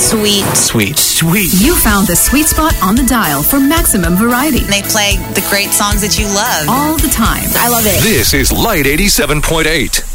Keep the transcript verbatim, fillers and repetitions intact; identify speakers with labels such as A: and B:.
A: Sweet.
B: Sweet.
C: Sweet.
D: You found the sweet spot on the dial for maximum variety.
A: They play the great songs that you love
D: all the time.
A: I love it.
B: This is Light eighty-seven point eight.